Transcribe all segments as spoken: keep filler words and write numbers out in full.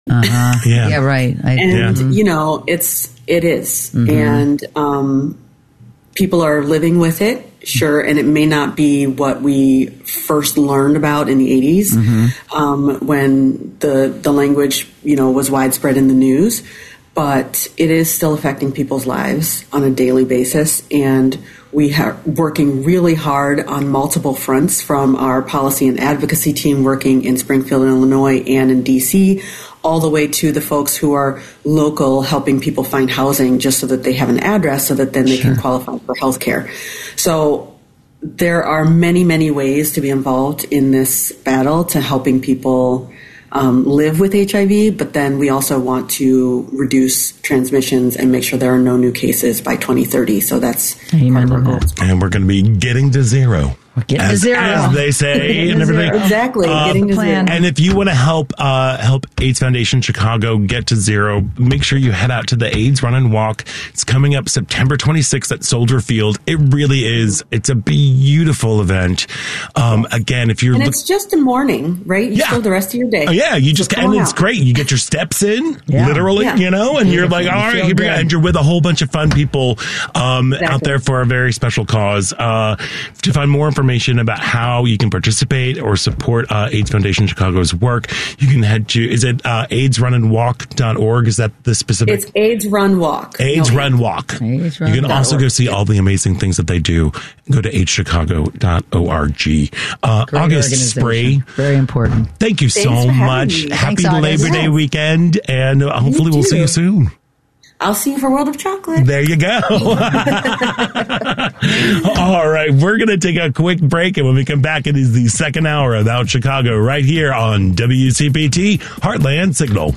Uh-huh. Yeah. yeah, right. I, and, yeah. you know, it's, it is. Mm-hmm. And um, people are living with it, sure, and it may not be what we first learned about in the eighties mm-hmm. um, when the, the language, you know, was widespread in the news. But it is still affecting people's lives on a daily basis, and we are working really hard on multiple fronts, from our policy and advocacy team working in Springfield, Illinois, and in D C, all the way to the folks who are local, helping people find housing just so that they have an address so that then they sure. can qualify for health care. So there are many, many ways to be involved in this battle to helping people Um, live with H I V, but then we also want to reduce transmissions and make sure there are no new cases by twenty thirty. So that's Amen part of our goals. And we're going to be getting to zero. We're getting as, to zero. As they say and everything. Exactly. Uh, getting to zero. And if you want to help uh, help AIDS Foundation Chicago get to zero, make sure you head out to the AIDS Run and Walk. It's coming up September twenty-sixth at Soldier Field. It really is. It's a beautiful event. Um, again, if you're... And it's just a morning, right? You yeah. still have the rest of your day. Oh, yeah. You just... So and it's out. great. You get your steps in, yeah. literally, yeah. you know, and Beautiful. you're like, all right, here we go. And you're with a whole bunch of fun people um, exactly. out there for a very special cause. Uh, to find more information about how how you can participate or support uh, AIDS Foundation Chicago's work, you can head to, is it uh, AIDS run and walk dot org? Is that the specific? It's AIDS Run Walk. AIDS no, Run Walk. AIDS you can also go see all the amazing things that they do. Go to AIDS chicago dot org. Uh, August Spray. Very important. Thank you Thanks so much. Me. Happy Thanks, Labor August. Day weekend, and uh, hopefully we'll see you soon. I'll see you for World of Chocolate. There you go. All right, we're going to take a quick break, and when we come back, it is the second hour of Out Chicago right here on W C P T Heartland Signal.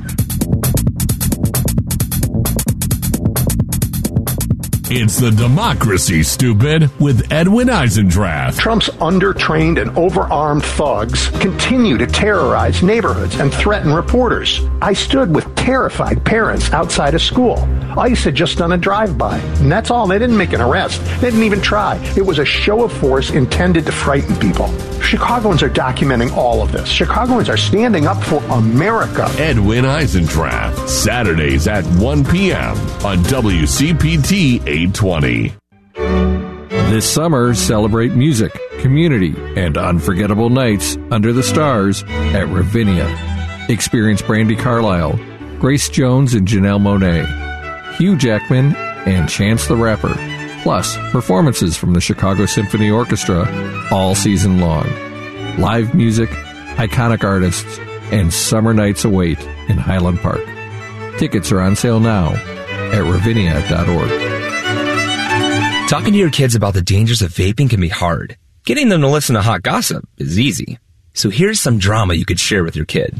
It's the Democracy, Stupid, with Edwin Eisendrath. Trump's undertrained and overarmed thugs continue to terrorize neighborhoods and threaten reporters. I stood with terrified parents outside a school. ICE had just done a drive-by, and that's all. They didn't make an arrest. They didn't even try. It was a show of force intended to frighten people. Chicagoans are documenting all of this. Chicagoans are standing up for America. Edwin Eisendrath, Saturdays at one p.m. on W C P T eight twenty. This summer, celebrate music, community, and unforgettable nights under the stars at Ravinia. Experience Brandi Carlile, Grace Jones and Janelle Monáe, Hugh Jackman, and Chance the Rapper, plus performances from the Chicago Symphony Orchestra all season long. Live music, iconic artists, and summer nights await in Highland Park. Tickets are on sale now at ravinia dot org. Talking to your kids about the dangers of vaping can be hard. Getting them to listen to hot gossip is easy. So here's some drama you could share with your kid.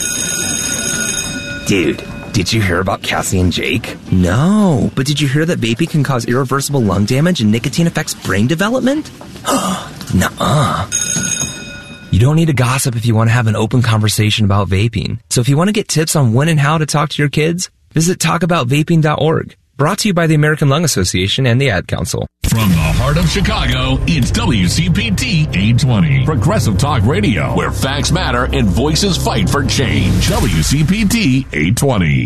Dude, did you hear about Cassie and Jake? No, but did you hear that vaping can cause irreversible lung damage and nicotine affects brain development? Nuh-uh. You don't need to gossip if you want to have an open conversation about vaping. So if you want to get tips on when and how to talk to your kids, visit talk about vaping dot org. Brought to you by the American Lung Association and the Ad Council. From the heart of Chicago, it's W C P T eight twenty. Progressive Talk Radio, where facts matter and voices fight for change. W C P T eight twenty.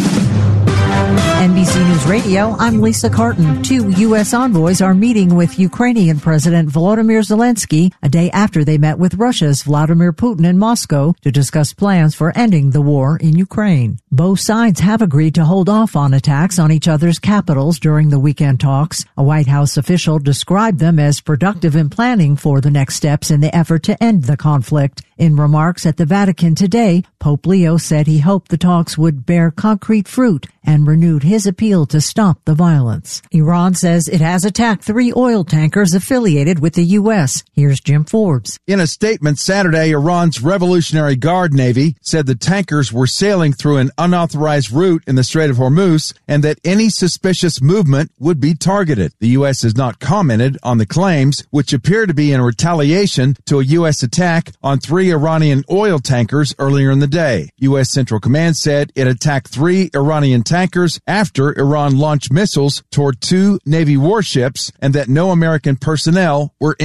N B C News Radio, I'm Lisa Carton. Two U S envoys are meeting with Ukrainian President Volodymyr Zelensky a day after they met with Russia's Vladimir Putin in Moscow to discuss plans for ending the war in Ukraine. Both sides have agreed to hold off on attacks on each other's capitals during the weekend talks. A White House official described them as productive in planning for the next steps in the effort to end the conflict. In remarks at the Vatican today, Pope Leo said he hoped the talks would bear concrete fruit and renewed his appeal to stop the violence. Iran says it has attacked three oil tankers affiliated with the U S. Here's Jim Forbes. In a statement Saturday, Iran's Revolutionary Guard Navy said the tankers were sailing through an unauthorized route in the Strait of Hormuz and that any suspicious movement would be targeted. The U S has not commented on the claims, which appear to be in retaliation to a U S attack on three Iranian oil tankers earlier in the day. U S Central Command said it attacked three Iranian tankers after Iran launched missiles toward two Navy warships and that no American personnel were injured.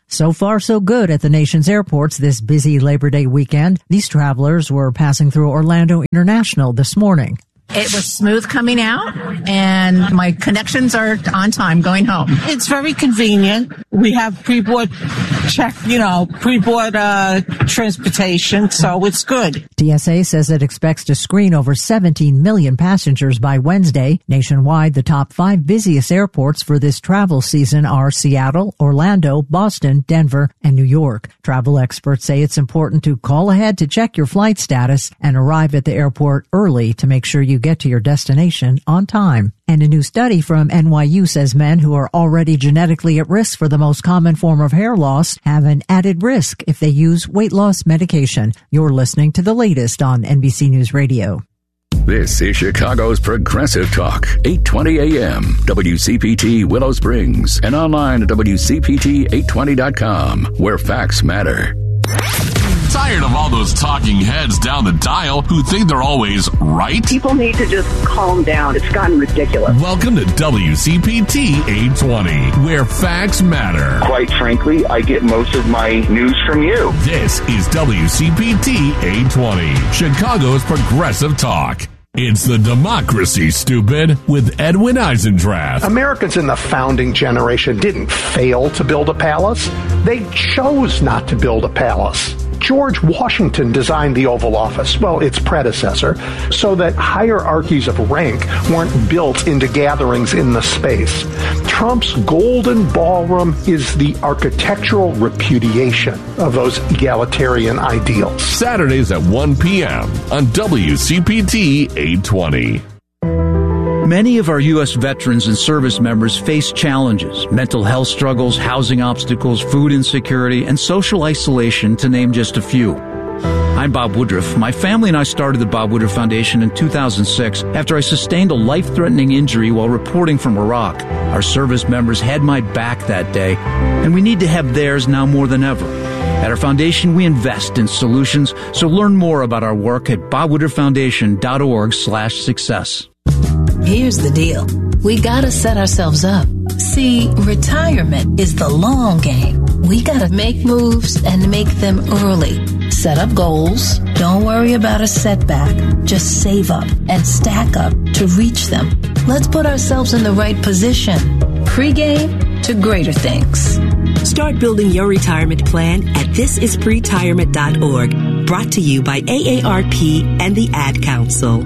So far, so good at the nation's airports this busy Labor Day weekend. These travelers were passing through Orlando International this morning. It was smooth coming out, and my connections are on time going home. It's very convenient. We have pre-board check, you know, pre-board uh, transportation, so it's good. T S A says it expects to screen over seventeen million passengers by Wednesday. Nationwide, the top five busiest airports for this travel season are Seattle, Orlando, Boston, Denver, and New York. Travel experts say it's important to call ahead to check your flight status and arrive at the airport early to make sure you get to your destination on time. And a new study from N Y U says men who are already genetically at risk for the most common form of hair loss have an added risk if they use weight loss medication. You're listening to the latest on N B C News Radio. This is Chicago's Progressive Talk, eight twenty A M, W C P T Willow Springs, and online at W C P T eight twenty dot com, where facts matter. Tired of all those talking heads down the dial who think they're always right? People need to just calm down. It's gotten ridiculous. Welcome to W C P T eight twenty, where facts matter. Quite frankly, I get most of my news from you. This is W C P T eight twenty, Chicago's Progressive Talk. It's the democracy, stupid, with Edwin Eisendrath. Americans in the founding generation didn't fail to build a palace. They chose not to build a palace. George Washington designed the Oval Office, well, its predecessor, so that hierarchies of rank weren't built into gatherings in the space. Trump's golden ballroom is the architectural repudiation of those egalitarian ideals. Saturdays at one p.m. on W C P T eight twenty. Many of our U S veterans and service members face challenges, mental health struggles, housing obstacles, food insecurity, and social isolation, to name just a few. I'm Bob Woodruff. My family and I started the Bob Woodruff Foundation in two thousand six after I sustained a life-threatening injury while reporting from Iraq. Our service members had my back that day, and we need to have theirs now more than ever. At our foundation, we invest in solutions, so learn more about our work at bob woodruff foundation dot org slash success. Here's the deal. We gotta set ourselves up. See, retirement is the long game. We gotta make moves and make them early. Set up goals. Don't worry about a setback. Just save up and stack up to reach them. Let's put ourselves in the right position. Pre-game to greater things. Start building your retirement plan at this is pretirement dot org. Brought to you by A A R P and the Ad Council.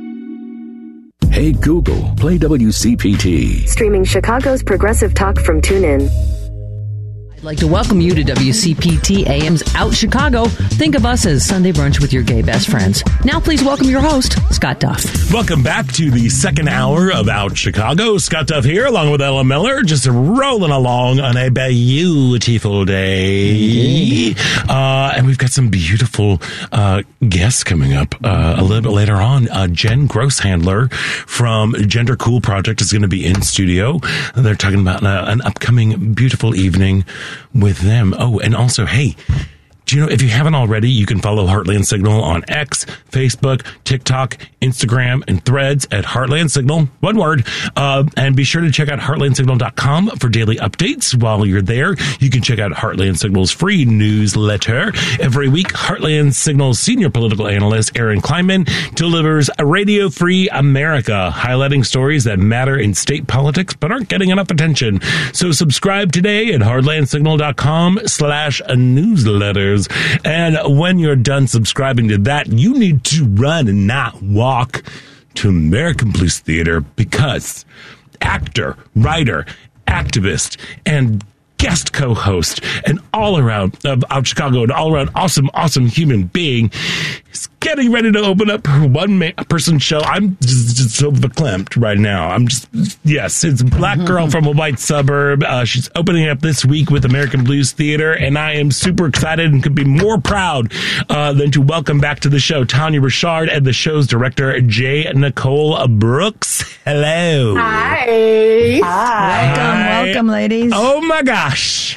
Hey Google, play W C P T. Streaming Chicago's Progressive Talk from TuneIn. I'd like to welcome you to W C P T A M's Out Chicago. Think of us as Sunday brunch with your gay best friends. Now please welcome your host, Scott Duff. Welcome back to the second hour of Out Chicago. Scott Duff here, along with Ella Miller, just rolling along on a beautiful day. Uh, and we've got some beautiful uh, guests coming up uh, a little bit later on. Uh, Jen Grosshandler from Gender Cool Project is going to be in studio. They're talking about uh, an upcoming beautiful evening with them. Oh, and also, hey, do you know, if you haven't already, you can follow Heartland Signal on X, Facebook, TikTok, Instagram, and Threads at Heartland Signal. One word. Uh, and be sure to check out heartland signal dot com for daily updates. While you're there, you can check out Heartland Signal's free newsletter. Every week, Heartland Signal's senior political analyst, Aaron Kleinman, delivers a Radio Free America, highlighting stories that matter in state politics but aren't getting enough attention. So subscribe today at heartland signal dot com slash newsletters. And when you're done subscribing to that, you need to run and not walk to American Blues Theater, because actor, writer, activist, and guest co-host, and all-around of Out Chicago, an all-around awesome, awesome human being, is getting ready to open up her one-person show. I'm just, just so verklempt right now. I'm just, yes, it's a black girl from a white suburb. Uh, she's opening up this week with American Blues Theater, and I am super excited and could be more proud uh, than to welcome back to the show Tanya Richard and the show's director, J. Nicole Brooks. Hello. Hi. Hi. Welcome, welcome, ladies. Oh my gosh.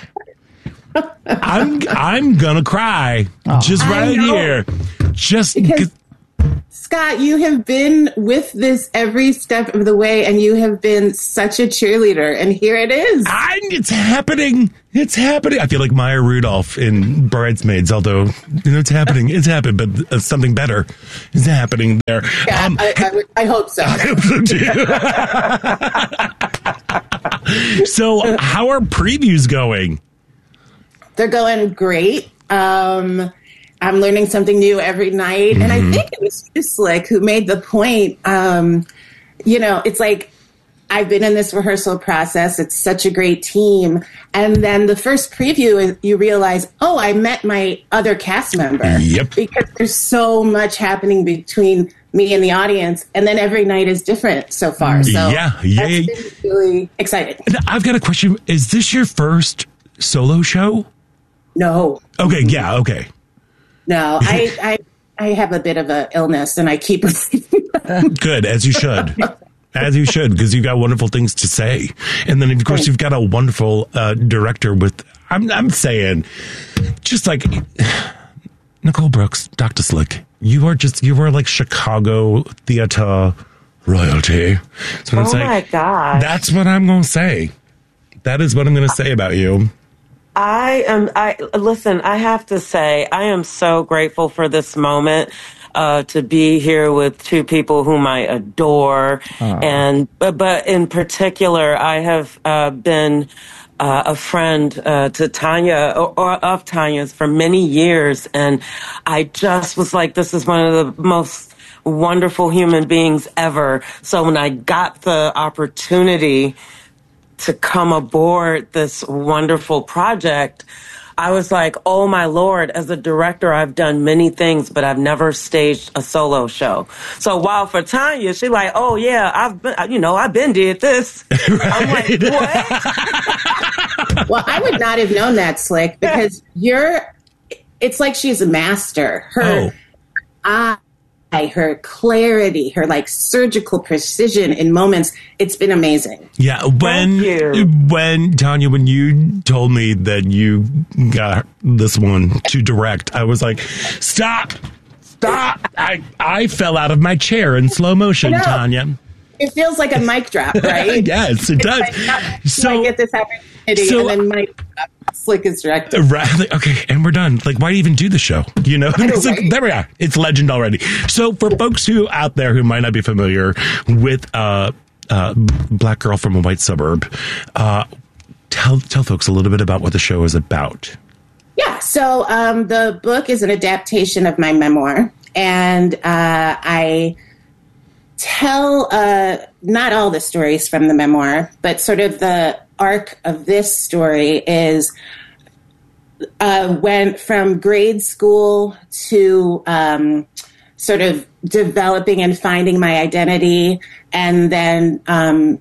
I'm I'm gonna cry. Oh, just right here. Just because Scott, you have been with this every step of the way, and you have been such a cheerleader, and here it is. I, it's happening. It's happening. I feel like Maya Rudolph in Bridesmaids, although you know, it's happening. It's happened, but uh, something better is happening there. Yeah, um, I, I, I hope so. I hope so, too. So, how are previews going? They're going great. Um, I'm learning something new every night. Mm-hmm. And I think it was you, Slick, who made the point, um, you know, it's like, I've been in this rehearsal process. It's such a great team. And then the first preview, you realize, oh, I met my other cast member. Yep. Because there's so much happening between me and the audience. And then every night is different so far. So yeah, yeah. That's been really exciting. I've got a question. Is this your first solo show? No. Okay, yeah, okay. No, I, I I have a bit of an illness, and I keep good, as you should, as you should, because you've got wonderful things to say, and then of course you've got a wonderful uh, director with. I'm I'm saying, just like Nicole Brooks, Doctor Slick, you are just you are like Chicago theater royalty. That's what oh I'm saying. my God, that's what I'm going to say. That is what I'm going to say about you. I am, I, listen, I have to say, I am so grateful for this moment, uh, to be here with two people whom I adore. Aww. And, but, but in particular, I have, uh, been, uh, a friend, uh, to Tanya or, or of Tanya's for many years. And I just was like, this is one of the most wonderful human beings ever. So when I got the opportunity to come aboard this wonderful project, I was like, oh my Lord, as a director, I've done many things, but I've never staged a solo show. So while for Tanya, she's like, oh yeah, I've been, you know, I've been did this. Right. I'm like, what? Well, I would not have known that, Slick, because you're, it's like she's a master. Her oh. eye, her clarity, her like surgical precision in moments. It's been amazing. Yeah. When, when Tanya, when you told me that you got this one to direct, I was like, stop, stop. I, I fell out of my chair in slow motion, Tanya. It feels like a mic drop, right? Yes, it does. It's like, so I get this opportunity so, and then mic drop. Slick is directed. Right. Okay, and we're done. Like, why even do the show? You know? It's like, there we are. It's legend already. So for folks who out there who might not be familiar with uh, uh, Black Girl from a White Suburb, uh, tell tell folks a little bit about what the show is about. Yeah. So um, the book is an adaptation of my memoir, and uh, I tell uh, not all the stories from the memoir, but sort of the arc of this story is uh, went from grade school to um, sort of developing and finding my identity, and then um,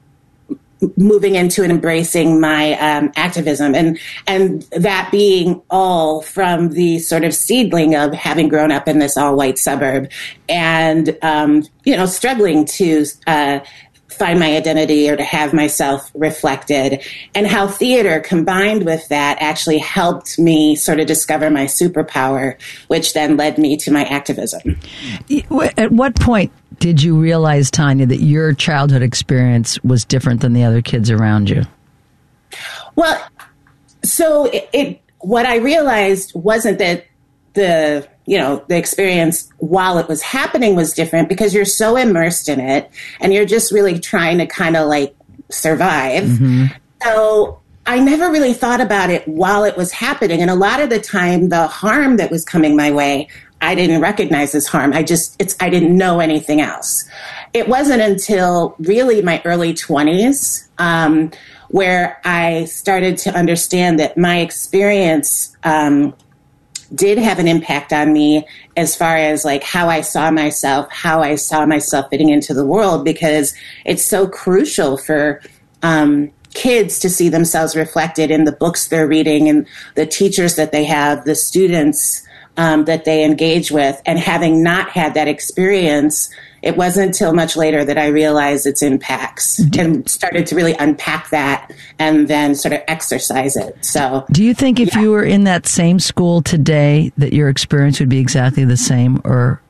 moving into and embracing my um, activism, and and that being all from the sort of seedling of having grown up in this all white suburb, and um, you know struggling to uh, find my identity or to have myself reflected, and how theater combined with that actually helped me sort of discover my superpower, which then led me to my activism. At what point did you realize, Tanya, that your childhood experience was different than the other kids around you? Well, so it, it what I realized wasn't that the, you know, the experience while it was happening was different, because you're so immersed in it and you're just really trying to kind of like survive. Mm-hmm. So I never really thought about it while it was happening. And a lot of the time, the harm that was coming my way, I didn't recognize as harm. I just, it's, I didn't know anything else. It wasn't until really my early twenties, um, where I started to understand that my experience, um, did have an impact on me as far as like how I saw myself, how I saw myself fitting into the world, because it's so crucial for, um, kids to see themselves reflected in the books they're reading and the teachers that they have, the students um, that they engage with. And having not had that experience, it wasn't until much later that I realized its impacts and started to really unpack that and then sort of exercise it. So, do you think if yeah. you were in that same school today that your experience would be exactly the same, or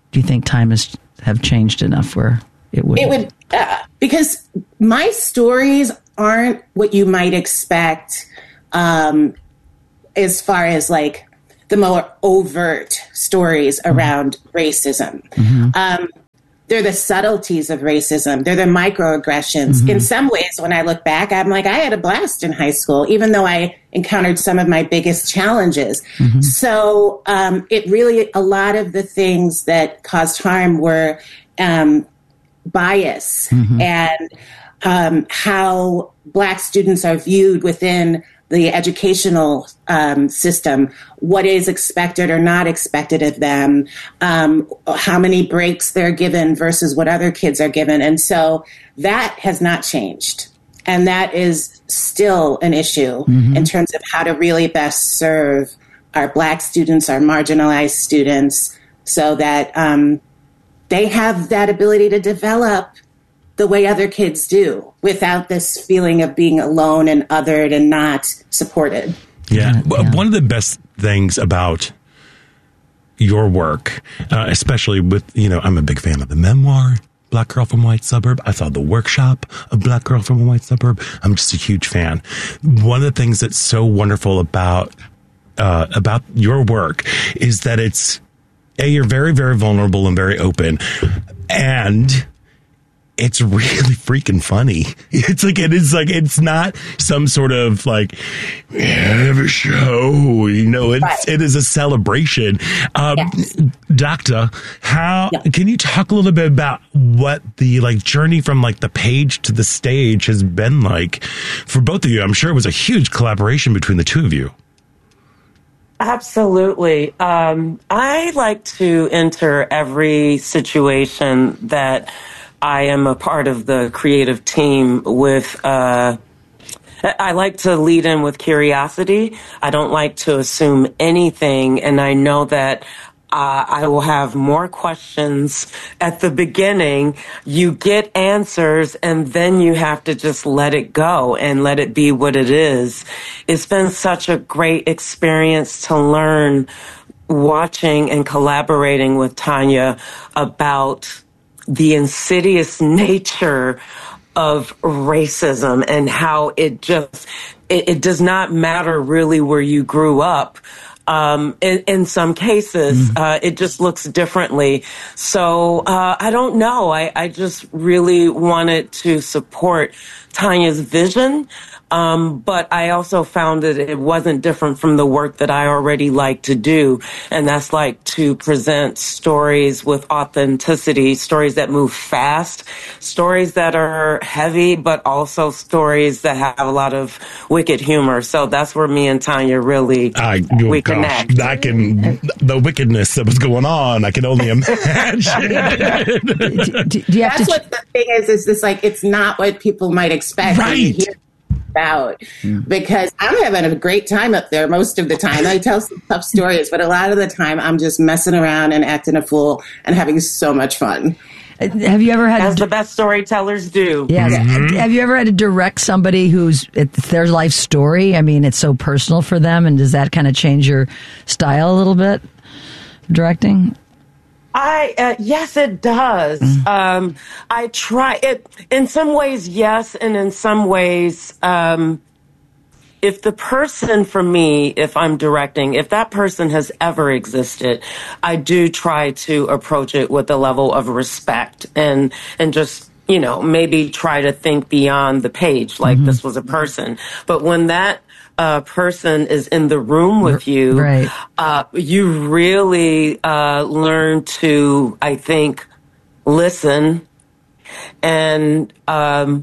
do you think time has have changed enough where it would? It would, uh, because my stories aren't what you might expect um, as far as like the more overt stories around mm-hmm. racism. Mm-hmm. Um, they're the subtleties of racism. They're the microaggressions. Mm-hmm. In some ways, when I look back, I'm like, I had a blast in high school, even though I encountered some of my biggest challenges. Mm-hmm. So um, it really, a lot of the things that caused harm were um, bias mm-hmm. and um, how Black students are viewed within the educational um, system, what is expected or not expected of them, um, how many breaks they're given versus what other kids are given. And so that has not changed. And that is still an issue mm-hmm. in terms of how to really best serve our Black students, our marginalized students, so that um, they have that ability to develop the way other kids do without this feeling of being alone and othered and not supported. Yeah. yeah. One of the best things about your work, uh, especially with, you know, I'm a big fan of the memoir, Black Girl from a White Suburb. I saw the workshop of Black Girl from a White Suburb. I'm just a huge fan. One of the things that's so wonderful about, uh, about your work is that it's, A, you're very, very vulnerable and very open, and it's really freaking funny. It's like, it is like, it's not some sort of like, yeah, have a show, you know, it's, right. it is a celebration. Um, yes. Doctor, how, yeah. can you talk a little bit about what the like journey from like the page to the stage has been like for both of you? I'm sure it was a huge collaboration between the two of you. Absolutely. Um, I like to enter every situation that I am a part of the creative team with, uh, I like to lead in with curiosity. I don't like to assume anything. And I know that uh, I will have more questions at the beginning. You get answers and then you have to just let it go and let it be what it is. It's been such a great experience to learn watching and collaborating with Tanya about the insidious nature of racism and how it just, it, it does not matter really where you grew up. Um, in, in some cases, mm. uh, it just looks differently. So, uh, I don't know. I, I just really wanted to support Tanya's vision. Um, but I also found that it wasn't different from the work that I already like to do. And that's like to present stories with authenticity, stories that move fast, stories that are heavy, but also stories that have a lot of wicked humor. So that's where me and Tanya really, I, oh we gosh, connect. I can, the wickedness that was going on, I can only imagine. do, do, do you have that's to, what the thing is, is this like, it's not what people might expect. Right. About because I'm having a great time up there most of the time. I tell some tough stories, but a lot of the time I'm just messing around and acting a fool and having so much fun. Have you ever had as the best storytellers do? Yes. Mm-hmm. Have you ever had to direct somebody who's it's their life story? I mean, it's so personal for them, and does that kind of change your style a little bit? Directing. I, uh, yes, it does. Mm. Um, I try it in some ways, yes. And in some ways, um, if the person for me, if I'm directing, if that person has ever existed, I do try to approach it with a level of respect and, and just, you know, maybe try to think beyond the page, like mm-hmm. this was a person. But when that uh, person is in the room with you, right. uh, you really uh, learn to, I think, listen and um,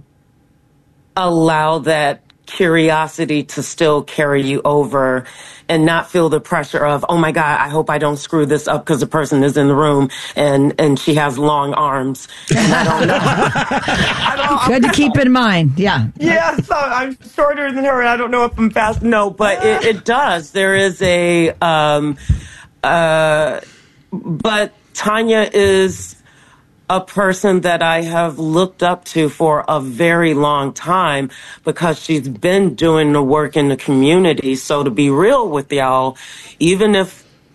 allow that curiosity to still carry you over and not feel the pressure of, oh my God, I hope I don't screw this up because the person is in the room and, and she has long arms. And I don't know. I don't, Good to keep in mind. Yeah. Yeah. So I'm shorter than her and I don't know if I'm fast. No, but it, it does. There is a, um, uh, but Tanya is a person that I have looked up to for a very long time because she's been doing the work in the community. So to be real with y'all, even if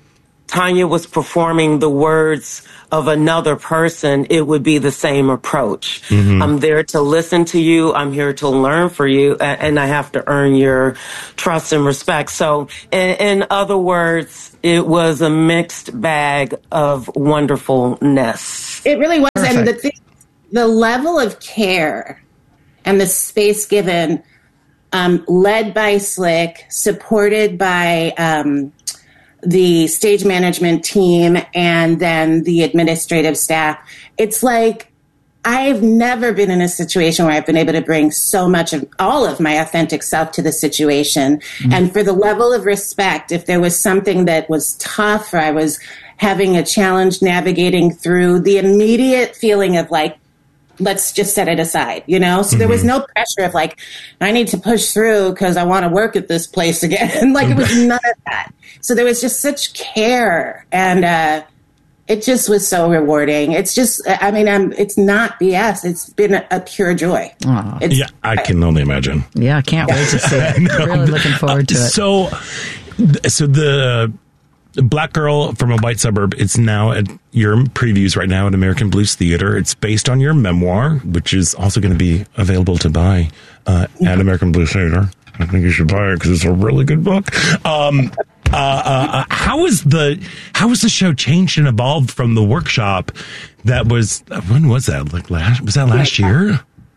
Tanya was performing the words of another person, it would be the same approach. Mm-hmm. I'm there to listen to you. I'm here to learn for you, and I have to earn your trust and respect. So in, in other words, it was a mixed bag of wonderfulness. It really was. Perfect. And the thing, the level of care and the space given, um, led by Slick, supported by um, the stage management team, and then the administrative staff. It's like I've never been in a situation where I've been able to bring so much of all of my authentic self to the situation. Mm-hmm. And for the level of respect, if there was something that was tough or I was having a challenge navigating through, the immediate feeling of like, let's just set it aside, you know? So mm-hmm. there was no pressure of like, I need to push through because I want to work at this place again. Like it was none of that. So there was just such care, and uh, it just was so rewarding. It's just, I mean, I'm, it's not B S. It's been a, a pure joy. It's, yeah, I can only imagine. Yeah, I can't wait to see it. No, really looking forward to it. So, so the Black Girl from a White Suburb, it's now at your previews right now at American Blues Theater. It's based on your memoir, which is also going to be available to buy uh, at American Blues Theater. I think you should buy it because it's a really good book. Um, uh, uh, how is the how has the show changed and evolved from the workshop that was when was that like last was that last year?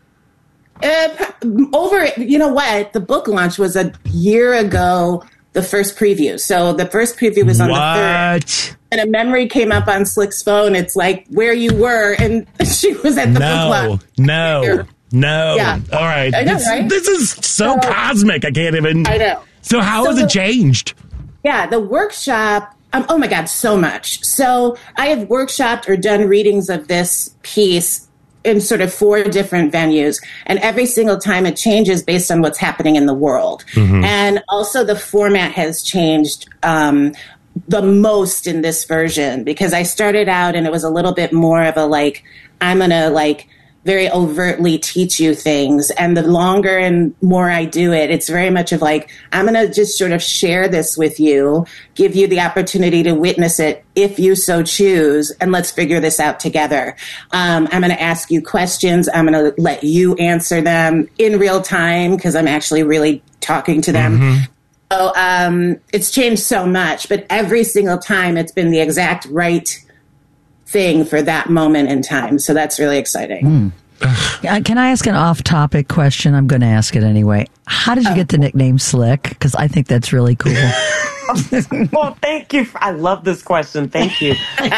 Uh, over, you know what? The book launch was a year ago. The first preview. So the first preview was on what? the third. And a memory came up on Slick's phone. It's like where you were, and she was at the no, book launch. No, no, yeah. All right. I know, this, right? this is so, so cosmic. I can't even. I know. So how so has the, it changed? Yeah, the workshop. Um, oh my God, so much. So I have workshopped or done readings of this piece in sort of four different venues, and every single time it changes based on what's happening in the world. Mm-hmm. And also the format has changed um, the most in this version, because I started out and it was a little bit more of a like, I'm going to like very overtly teach you things. And the longer and more I do it, it's very much of like, I'm going to just sort of share this with you, give you the opportunity to witness it if you so choose, and let's figure this out together. Um, I'm going to ask you questions. I'm going to let you answer them in real time because I'm actually really talking to them. Mm-hmm. So um, it's changed so much, but every single time it's been the exact right thing for that moment in time. So that's really exciting. Mm. Can I ask an off-topic question? I'm going to ask it anyway. How did you oh. get the nickname Slick? Because I think that's really cool. Well, thank you. For, I love this question. Thank you.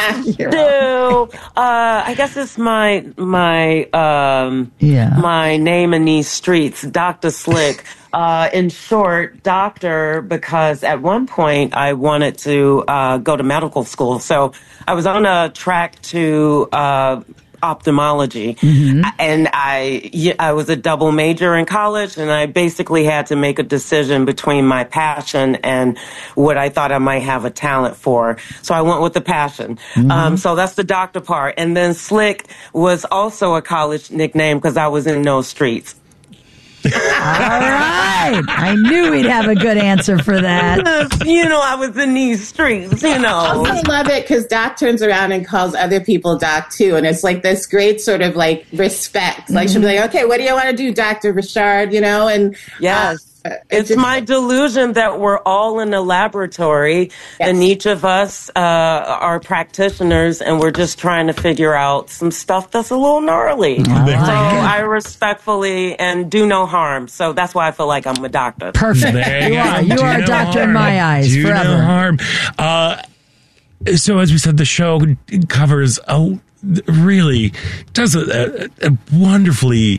so, uh, I guess it's my my um, yeah. my name in these streets, Doctor Slick. Uh, in short, doctor, because at one point I wanted to uh, go to medical school. So I was on a track to uh, ophthalmology, mm-hmm. and I I was a double major in college, and I basically had to make a decision between my passion and what I thought I might have a talent for. So I went with the passion. Mm-hmm. Um, so that's the doctor part. And then Slick was also a college nickname because I was in those streets. All right. I knew we'd have a good answer for that. You know, I was in these streets, you know. I also love it because Doc turns around and calls other people Doc, too. And it's like this great sort of like respect. Like, mm-hmm. she'll be like, okay, what do you want to do, Doctor Richard? You know, and yes. Uh, It's, it's my delusion that we're all in a laboratory, yes. and each of us uh, are practitioners, and we're just trying to figure out some stuff that's a little gnarly. Oh, so I respectfully and do no harm. So that's why I feel like I'm a doctor. Perfect. There you are. You are a doctor harm. in my eyes do forever. No harm. Uh, so as we said, the show covers a really does a, a, a wonderfully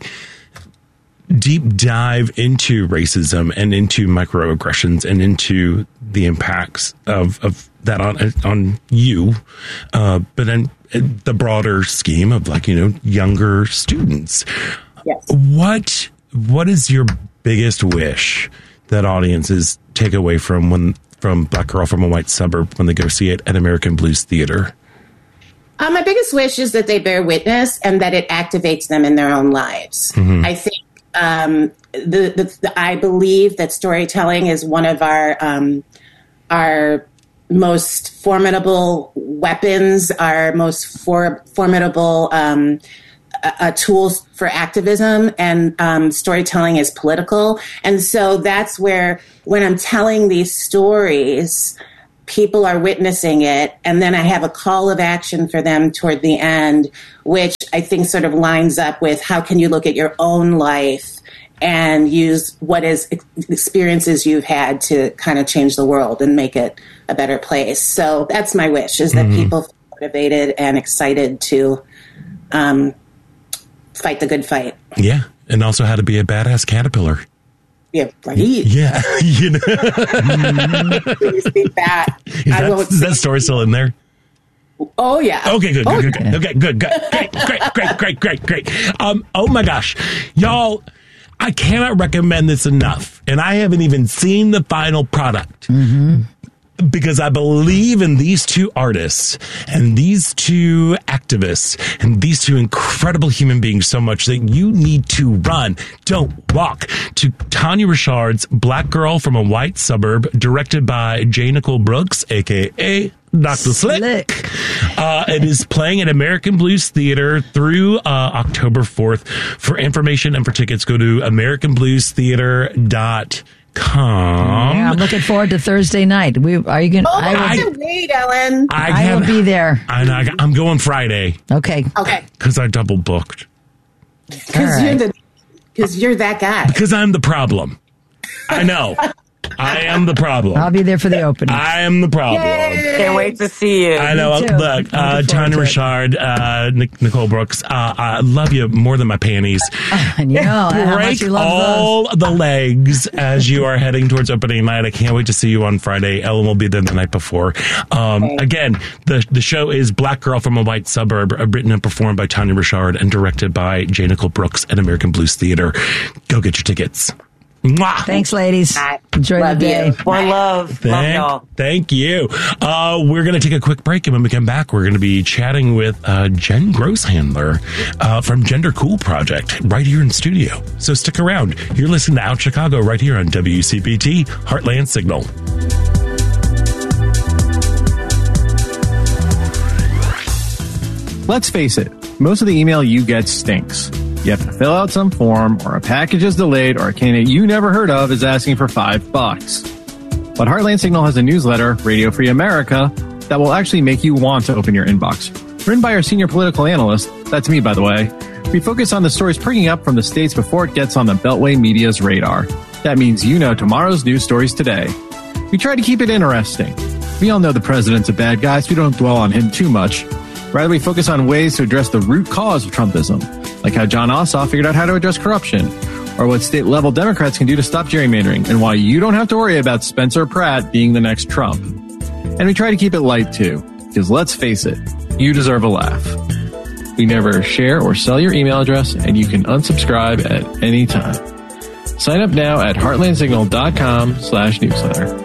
deep dive into racism and into microaggressions and into the impacts of, of that on on you, uh, but then the broader scheme of like, you know, younger students. Yes. What what is your biggest wish that audiences take away from when from Black Girl from a White Suburb when they go see it at American Blues Theater? Uh, my biggest wish is that they bear witness and that it activates them in their own lives. Mm-hmm. I think. Um, the, the, the, I believe that storytelling is one of our um, our most formidable weapons, our most for, formidable um, uh, tools for activism, and um, storytelling is political. And so that's where, when I'm telling these stories, people are witnessing it, and then I have a call of action for them toward the end, which I think sort of lines up with how can you look at your own life and use what is experiences you've had to kind of change the world and make it a better place. So that's my wish, is that mm-hmm. people feel motivated and excited to um, fight the good fight. Yeah, and also how to be a badass caterpillar. Yeah, right. Yeah, you know. that. Is, that, is that story still in there? Oh yeah. Okay, good, oh, good, good, good. Okay, good, good, great, great, great, great, great, great. Um, oh my gosh, y'all. I cannot recommend this enough, and I haven't even seen the final product mm-hmm. because I believe in these two artists and these two activists and these two incredible human beings so much that you need to run, don't walk, to Tanya Richard's Black Girl from a White Suburb, directed by J. Nicole Brooks, a k a. Doctor Slick. Slick. Uh, it is playing at American Blues Theater through uh, October fourth. For information and for tickets, go to american blues theater dot com. Yeah, I'm looking forward to Thursday night. We are you going? Oh, I will wait, Ellen. I, I have, will be there. I, I'm going Friday. Okay. Okay. Because I double booked. Because right. you're the because you're that guy. Because I'm the problem. I know. I am the problem. I'll be there for the opening. I am the problem. Yay. Can't wait to see you. I know. Look, uh, Tanya Richard, uh, Nic- Nicole Brooks, uh, I love you more than my panties. I know. Break all those. the legs as you are heading towards opening night. I can't wait to see you on Friday. Ellen will be there the night before. Um, okay. Again, the the show is Black Girl from a White Suburb, written and performed by Tanya Richard and directed by J. Nicole Brooks at American Blues Theater. Go get your tickets. Mwah. Thanks, ladies. Enjoy love the day. More love. Thank, love y'all. Thank you. Uh, we're going to take a quick break, and when we come back, we're going to be chatting with uh, Jen Grosshandler uh, from Gender Cool Project right here in studio. So stick around. You're listening to Out Chicago right here on W C P T Heartland Signal. Let's face it, most of the email you get stinks. You have to fill out some form, or a package is delayed, or a candidate you never heard of is asking for five bucks. But Heartland Signal has a newsletter, Radio Free America, that will actually make you want to open your inbox. Written by our senior political analyst, that's me by the way, we focus on the stories prigging up from the states before it gets on the Beltway media's radar. That means you know tomorrow's news stories today. We try to keep it interesting. We all know the president's a bad guy, so we don't dwell on him too much. Rather, we focus on ways to address the root cause of Trumpism, like how John Ossoff figured out how to address corruption, or what state-level Democrats can do to stop gerrymandering, and why you don't have to worry about Spencer Pratt being the next Trump. And we try to keep it light, too, because let's face it, you deserve a laugh. We never share or sell your email address, and you can unsubscribe at any time. Sign up now at heartlandsignal.com slash newsletter.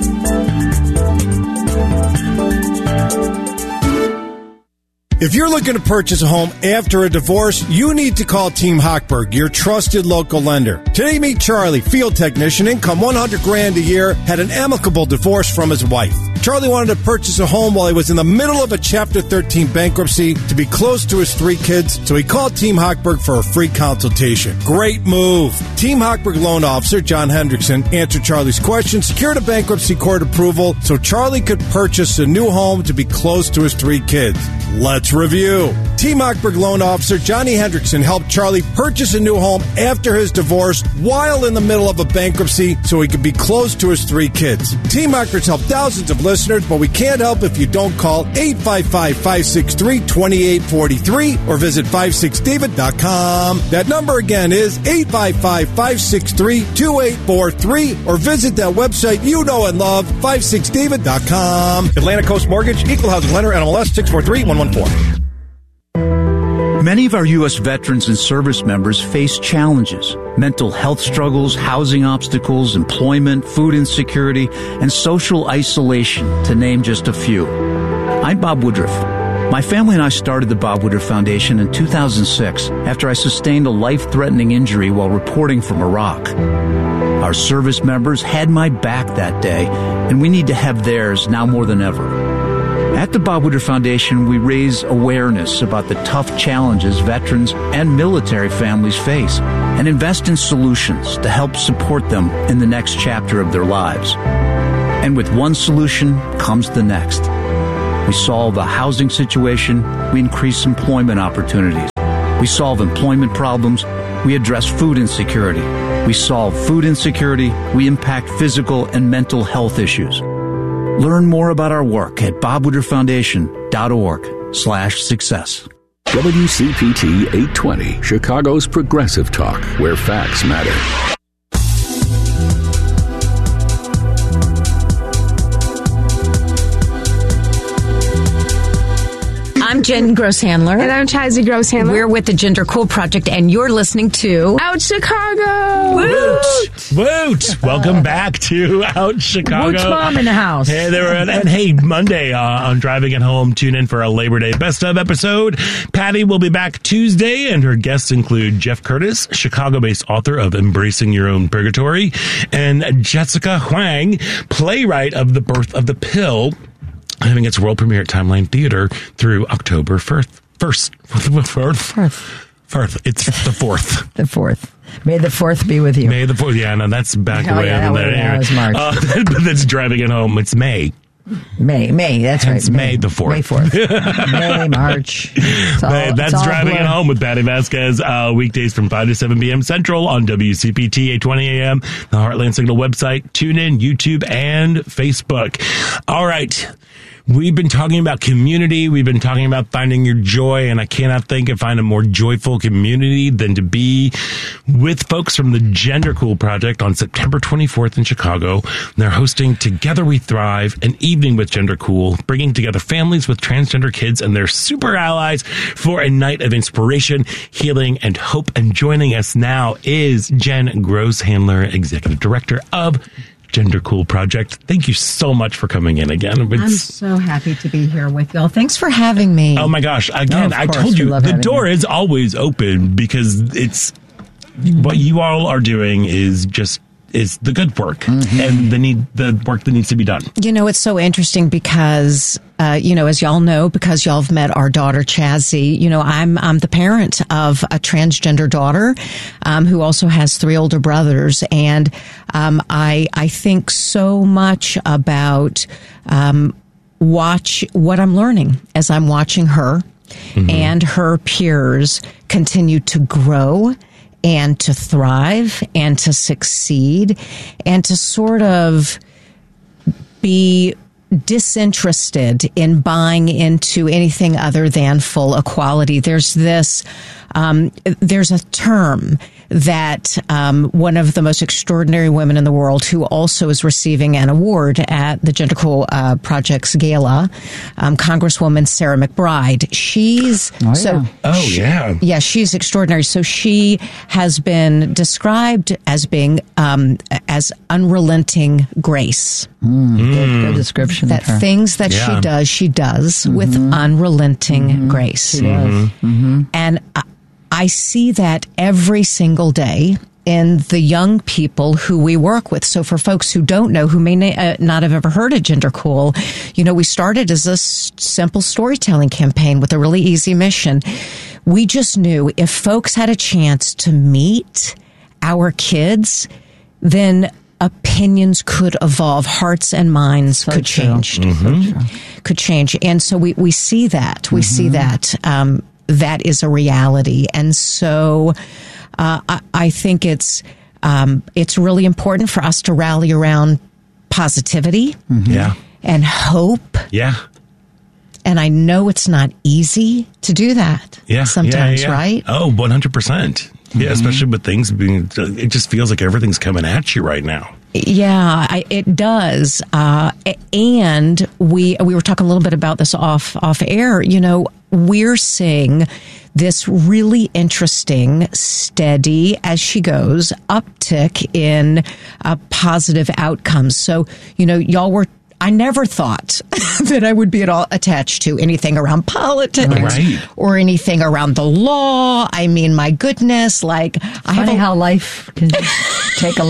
If you're looking to purchase a home after a divorce, you need to call Team Hochberg, your trusted local lender. Today, meet Charlie, field technician, income one hundred grand a year, had an amicable divorce from his wife. Charlie wanted to purchase a home while he was in the middle of a Chapter thirteen bankruptcy to be close to his three kids, so he called Team Hochberg for a free consultation. Great move. Team Hochberg loan officer John Hendrickson answered Charlie's question, secured a bankruptcy court approval so Charlie could purchase a new home to be close to his three kids. Let's review. Team Hochberg loan officer Johnny Hendrickson helped Charlie purchase a new home after his divorce while in the middle of a bankruptcy so he could be close to his three kids. Team Hochberg's helped thousands of listeners, but we can't help if you don't call eight five five, five six three, two eight four three or visit five six david dot com. That number again is eight five five, five six three, two eight four three or visit that website you know and love, five six david dot com. Atlantic Coast Mortgage, Equal Housing Lender, N M L S six four three, one one four. Many of our U S veterans and service members face challenges: mental health struggles, housing obstacles, employment, food insecurity, and social isolation, to name just a few. I'm Bob Woodruff. My family and I started the Bob Woodruff Foundation in two thousand six after I sustained a life-threatening injury while reporting from Iraq. Our service members had my back that day, and we need to have theirs now more than ever. At the Bob Woodward Foundation, we raise awareness about the tough challenges veterans and military families face and invest in solutions to help support them in the next chapter of their lives. And with one solution comes the next. We solve the housing situation, we increase employment opportunities. We solve employment problems, we address food insecurity. We solve food insecurity, we impact physical and mental health issues. Learn more about our work at bob woodward foundation dot org slash success. W C P T eight twenty, Chicago's Progressive Talk, where facts matter. I'm Jen Grosshandler. And I'm Chazzy Grosshandler. We're with the Gender Cool Project, and you're listening to Out Chicago! Woot! Woot! Welcome back to Out Chicago. Woot's mom in the house. Hey there, and, and hey, Monday uh, on Driving It Home, tune in for a Labor Day Best Of episode. Patty will be back Tuesday, and her guests include Jeff Curtis, Chicago-based author of Embracing Your Own Purgatory, and Jessica Huang, playwright of The Birth of the Pill, having its world premiere at Timeline Theater through October first. First. Fourth. Fourth. Fourth. It's the fourth. The fourth. May the fourth be with you. May the fourth. Yeah, no, that's back Oh, away. yeah, over that there. was- that was March. Uh, but that's Driving It Home. It's May. May. May. That's Hence right. May the fourth. May fourth. May, March. It's all- Hey, it's that's all Driving blur. It Home with Patty Vasquez, uh, weekdays from five to seven p.m. Central on W C P T eight twenty a.m., the Heartland Signal website, TuneIn, YouTube, and Facebook. All right. We've been talking about community. We've been talking about finding your joy, and I cannot think of find a more joyful community than to be with folks from the Gender Cool Project on September twenty-fourth in Chicago. They're hosting Together We Thrive, an evening with Gender Cool, bringing together families with transgender kids and their super allies for a night of inspiration, healing, and hope. And joining us now is Jen Grosshandler, Executive Director of Gender Cool Project. Thank you so much for coming in again. It's, I'm so happy to be here with y'all. Thanks for having me. oh my gosh. Again, Oh, of I course, told we you love the having door you. is always open because it's what you all are doing is just is the good work Mm-hmm. and the need the work that needs to be done. You know, it's so interesting because, uh, you know, as y'all know, because y'all have met our daughter Chazzy, you know, I'm I'm the parent of a transgender daughter um, who also has three older brothers, and um, I I think so much about um, watch what I'm learning as I'm watching her and her peers continue to grow and to thrive and to succeed and to sort of be disinterested in buying into anything other than full equality. There's this, um, there's a term that um, one of the most extraordinary women in the world, who also is receiving an award at the Gender Cool uh, Project's gala, um, Congresswoman Sarah McBride. She's Oh, so yeah. Oh, she- yeah. yeah, she's extraordinary. So she has been described as being um, as unrelenting grace. Mm, good, good description That of her. things that Yeah. she does, she does with unrelenting grace. She does. Mm-hmm. And I, I see that every single day in the young people who we work with. So for folks who don't know, who may na- uh, not have ever heard of Gender Cool, you know, we started as a s- simple storytelling campaign with a really easy mission. We just knew if folks had a chance to meet our kids, then opinions could evolve, hearts and minds could true. change, Mhm. could change. And so we, we see that, we see that, um, that is a reality. And so, uh, I, I think it's, um, it's really important for us to rally around positivity Yeah. and hope. Yeah. And I know it's not easy to do that Yeah. sometimes, yeah, yeah. right? Oh, one hundred percent. Yeah, especially with things being, it just feels like everything's coming at you right now. Yeah, I, it does. Uh, and we we were talking a little bit about this off off air. You know, we're seeing this really interesting, steady, as she goes, uptick in uh, positive outcomes. So, you know, y'all were. I never thought that I would be at all attached to anything around politics Right. or anything around the law. I mean, my goodness, like I have Funny a, how life can take a left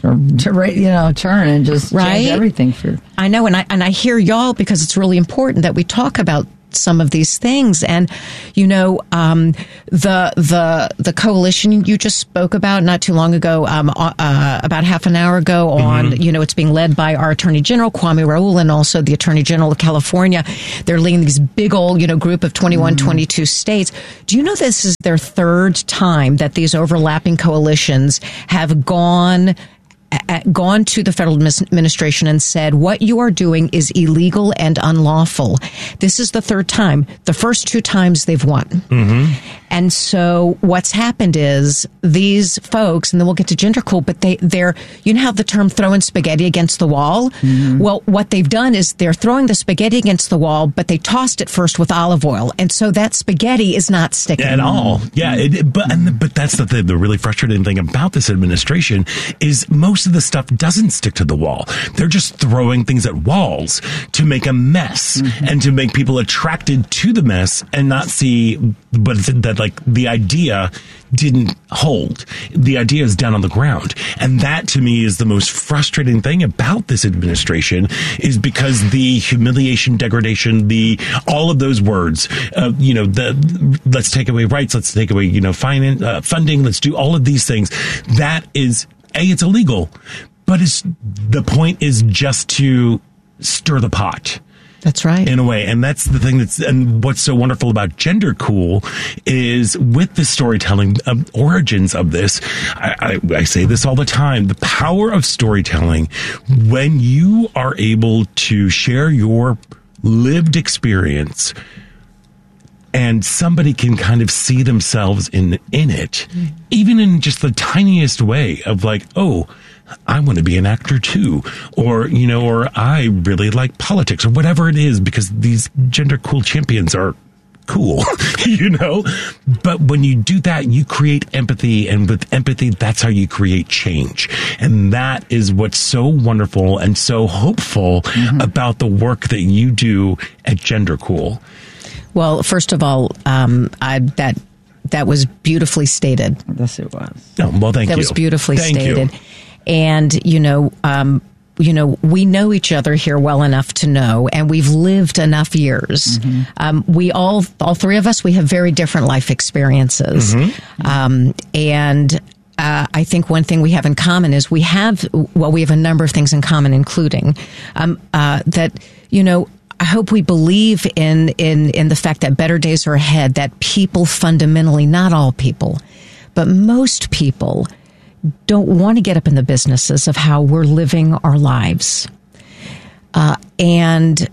to, to you know, turn and just right? change everything for. I know, and I and I hear y'all because it's really important that we talk about some of these things. And you know, um, the the the coalition you just spoke about not too long ago, um, uh, about half an hour ago, on mm-hmm. you know, it's being led by our Attorney General Kwame Raoul and also the Attorney General of California. They're leading these big old you know group of twenty-one, mm-hmm. twenty-two states. Do you know this is their third time that these overlapping coalitions have gone? gone to the federal administration and said, what you are doing is illegal and unlawful. This is the third time. The first two times they've won. Mm-hmm. And so what's happened is these folks, and then we'll get to gender cool, but they, they're, you know how the term throwing spaghetti against the wall? Mm-hmm. Well, what they've done is they're throwing the spaghetti against the wall, but they tossed it first with olive oil. And so that spaghetti is not sticking. At all. Yeah. It, but, and, but that's the, the, the really frustrating thing about this administration is most of the stuff doesn't stick to the wall. They're just throwing things at walls to make a mess mm-hmm. and to make people attracted to the mess and not see, but that like the idea didn't hold. The idea is down on the ground. And that to me is the most frustrating thing about this administration is because the humiliation, degradation, the, all of those words, uh, you know, the, let's take away rights, let's take away, you know, finance, uh, funding, let's do all of these things. That is, A, it's illegal, but it's, the point is just to stir the pot. That's right. In a way. And that's the thing that's, and what's so wonderful about Gender Cool is with the storytelling um, origins of this, I, I, I say this all the time, the power of storytelling, when you are able to share your lived experience and somebody can kind of see themselves in, in it, mm. even in just the tiniest way of like, oh, I want to be an actor too, or, you know, or I really like politics or whatever it is, because these Gender Cool champions are cool, you know, but when you do that, you create empathy, and with empathy, that's how you create change. And that is what's so wonderful and so hopeful mm-hmm. about the work that you do at Gender Cool. Well, first of all, um, I, that, that was beautifully stated. Yes, it was. Oh, well, thank that you. That was beautifully thank stated. You. And, you know, um, you know, we know each other here well enough to know, and we've lived enough years. Mm-hmm. Um, we all, all three of us, we have very different life experiences. Mm-hmm. Um, and, uh, I think one thing we have in common is we have, well, we have a number of things in common, including, um, uh, that, you know, I hope we believe in, in, in the fact that better days are ahead, that people fundamentally, not all people, but most people don't want to get up in the businesses of how we're living our lives. Uh, and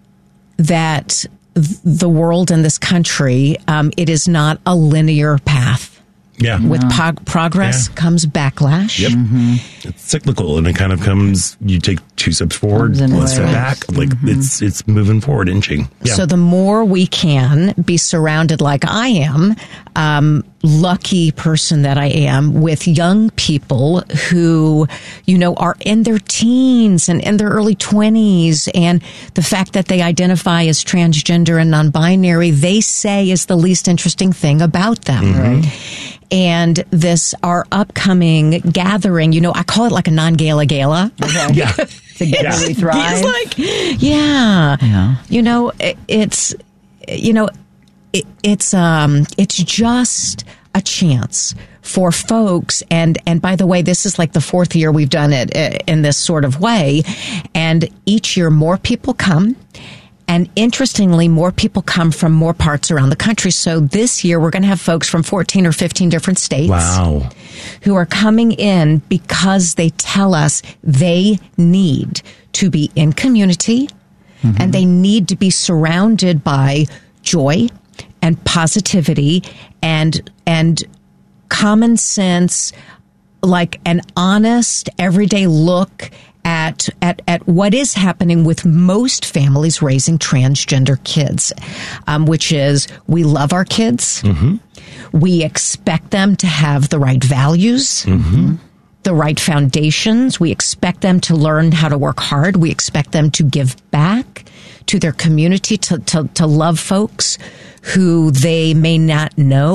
that the world and this country, um, it is not a linear path. Yeah. With No. pog- progress Yeah. comes backlash. Yep. Mm-hmm. It's cyclical, and it kind of comes, you take two steps forward, Comes in one step waves. back. Like Mm-hmm. it's, it's moving forward, inching. Yeah. So the more we can be surrounded like I am, um, lucky person that I am, with young people who, you know, are in their teens and in their early twenties, and the fact that they identify as transgender and non-binary, they say is the least interesting thing about them. Mm-hmm. Right. And this, our upcoming gathering, you know, I call it like a non-gala gala. Okay. Yeah. Together Yeah. we thrive. It's like, yeah, Yeah. you know, it, it's, you know, it, it's, um, it's just a chance for folks. And, and by the way, this is like the fourth year we've done it in this sort of way. And each year more people come. And interestingly, more people come from more parts around the country. So this year, we're going to have folks from fourteen or fifteen different states. Wow. Who are coming in because they tell us they need to be in community, mm-hmm. and they need to be surrounded by joy and positivity and, and common sense, like an honest, everyday look At, at at what is happening with most families raising transgender kids, um, which is we love our kids, mm-hmm. we expect them to have the right values, mm-hmm. the right foundations, we expect them to learn how to work hard, we expect them to give back to their community, to to, to love folks who they may not know,